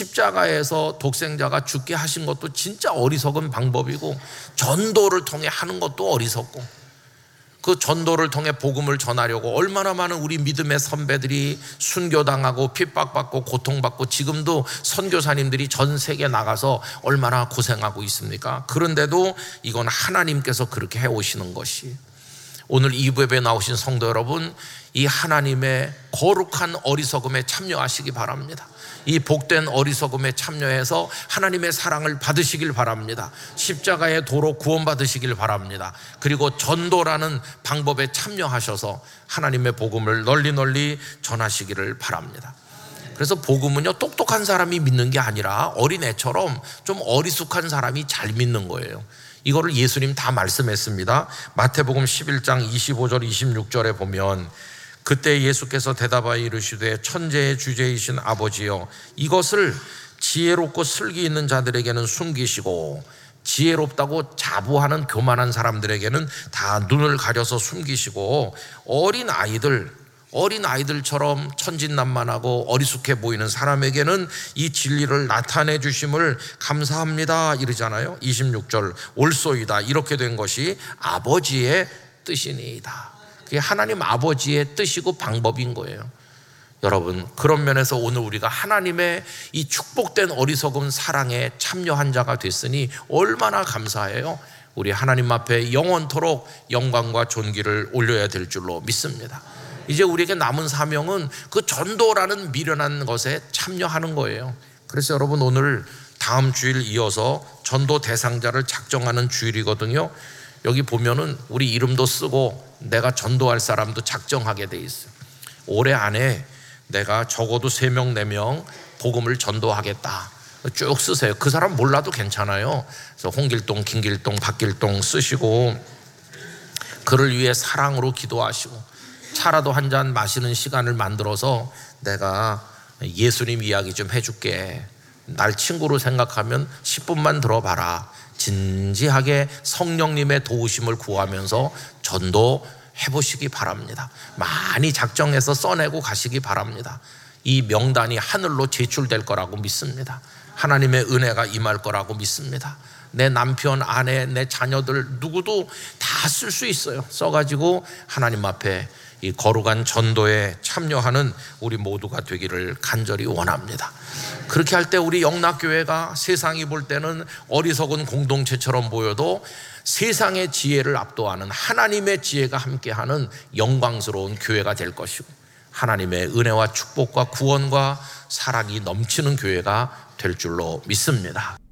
십자가에서 독생자가 죽게 하신 것도 진짜 어리석은 방법이고, 전도를 통해 하는 것도 어리석고, 그 전도를 통해 복음을 전하려고 얼마나 많은 우리 믿음의 선배들이 순교당하고 핍박받고 고통받고, 지금도 선교사님들이 전 세계 나가서 얼마나 고생하고 있습니까? 그런데도 이건 하나님께서 그렇게 해오시는 것이, 오늘 이 예배에 나오신 성도 여러분, 이 하나님의 거룩한 어리석음에 참여하시기 바랍니다. 이 복된 어리석음에 참여해서 하나님의 사랑을 받으시길 바랍니다. 십자가의 도로 구원받으시길 바랍니다. 그리고 전도라는 방법에 참여하셔서 하나님의 복음을 널리 전하시기를 바랍니다. 그래서 복음은요, 똑똑한 사람이 믿는 게 아니라 어린애처럼 좀 어리숙한 사람이 잘 믿는 거예요. 이거를 예수님 다 말씀했습니다. 마태복음 11장 25절 26절에 보면, 그때 예수께서 대답하여 이르시되 천재의 주제이신 아버지여, 이것을 지혜롭고 슬기 있는 자들에게는 숨기시고 지혜롭다고 자부하는 교만한 사람들에게는 다 눈을 가려서 숨기시고, 어린아이들처럼 천진난만하고 어리숙해 보이는 사람에게는 이 진리를 나타내 주심을 감사합니다 이러잖아요. 26절 옳소이다, 이렇게 된 것이 아버지의 뜻이니이다. 그게 하나님 아버지의 뜻이고 방법인 거예요. 여러분, 그런 면에서 오늘 우리가 하나님의 이 축복된 어리석은 사랑에 참여한 자가 됐으니 얼마나 감사해요. 우리 하나님 앞에 영원토록 영광과 존귀를 올려야 될 줄로 믿습니다. 이제 우리에게 남은 사명은 그 전도라는 미련한 것에 참여하는 거예요. 그래서 여러분, 오늘 다음 주일 이어서 전도 대상자를 작정하는 주일이거든요. 여기 보면은 우리 이름도 쓰고 내가 전도할 사람도 작정하게 돼 있어요. 올해 안에 내가 적어도 3명 4명 복음을 전도하겠다 쭉 쓰세요. 그 사람 몰라도 괜찮아요. 그래서 홍길동, 김길동, 박길동 쓰시고, 그를 위해 사랑으로 기도하시고, 차라도 한 잔 마시는 시간을 만들어서 내가 예수님 이야기 좀 해줄게, 날 친구로 생각하면 10분만 들어봐라, 진지하게 성령님의 도우심을 구하면서 전도해보시기 바랍니다. 많이 작정해서 써내고 가시기 바랍니다. 이 명단이 하늘로 제출될 거라고 믿습니다. 하나님의 은혜가 임할 거라고 믿습니다. 내 남편, 아내, 내 자녀들 누구도 다 쓸 수 있어요. 써가지고 하나님 앞에 이 거룩한 전도에 참여하는 우리 모두가 되기를 간절히 원합니다. 그렇게 할 때 우리 영락교회가 세상이 볼 때는 어리석은 공동체처럼 보여도 세상의 지혜를 압도하는 하나님의 지혜가 함께하는 영광스러운 교회가 될 것이고, 하나님의 은혜와 축복과 구원과 사랑이 넘치는 교회가 될 줄로 믿습니다.